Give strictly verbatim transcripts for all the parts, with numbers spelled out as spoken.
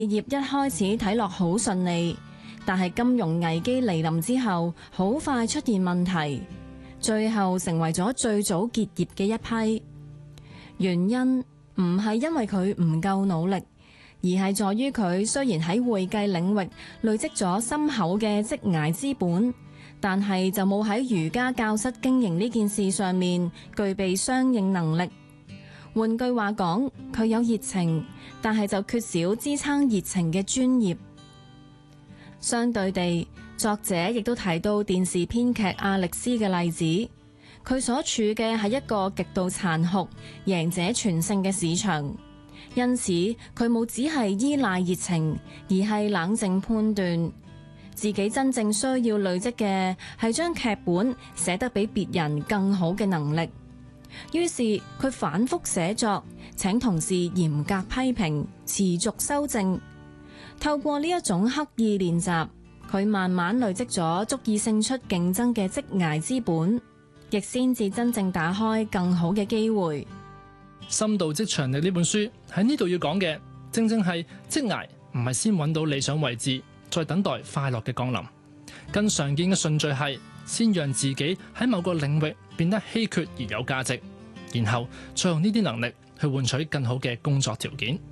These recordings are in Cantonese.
業一開始睇落好順利，但係金融危機嚟臨之後，好快出現問題，最後成為咗最早結業嘅一批。原因唔係因為佢唔夠努力，而係在於佢雖然喺會計領域累積咗深厚嘅職涯資本，但係就冇喺瑜伽教室經營呢件事上面具備相應能力。換句話講，佢有熱情，但係就缺少支撐熱情嘅專業。相對地，作者亦都提到電視編劇阿力斯嘅例子，佢所處嘅係一個極度殘酷、贏者全勝嘅市場，因此佢冇只係依賴熱情，而係冷靜判斷自己真正需要累積嘅係將劇本寫得比別人更好嘅能力。於是佢反覆寫作，請同事嚴格批評，持續修正。透過呢一種刻意練習，佢慢慢累積咗足以勝出競爭嘅職涯資本，亦先至真正打開更好嘅機會。 深度職場力呢本書喺呢度要講嘅，正正係職涯唔係先揾到理想位置，再等待快樂嘅降臨。更常見嘅順序係先讓自己喺某個領域變得稀缺而有價值，然後再用呢啲能力去換取更好嘅工作條件。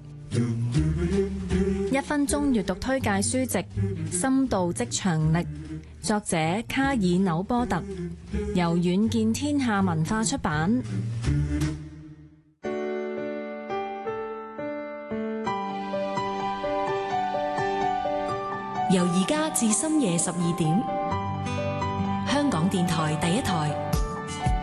一分鐘閱讀推介書籍《深度職場力》，作者卡爾紐波特，由遠見天下文化出版。 由而家至深夜十二點，香港電台第一台。